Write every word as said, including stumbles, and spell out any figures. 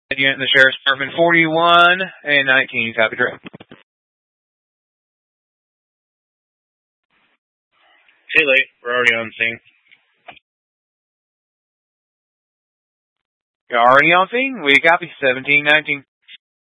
unit in the Sheriff's Department, forty-one and nineteen, copy direct. Hey, Lee, we're already on scene. You're already on scene? We copy, seventeen nineteen.